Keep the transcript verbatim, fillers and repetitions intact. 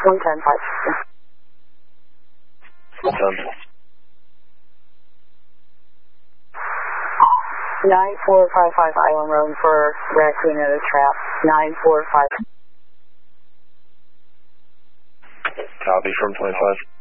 one ten five. one ten. nine four five five Island Road for raccoon at a trap. nine four five. Copy from twenty-five.